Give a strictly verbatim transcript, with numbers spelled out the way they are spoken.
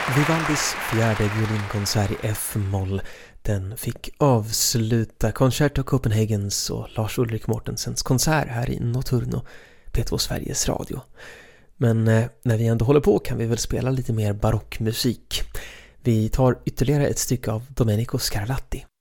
Vivaldis fjärde violinkonsert i F-moll, den fick avsluta Concerto Copenhagens och Lars Ulrik Mortensens konsert här i Notturno, P två Sveriges Radio. Men eh, när vi ändå håller på kan vi väl spela lite mer barockmusik. Vi tar ytterligare ett stycke av Domenico Scarlatti.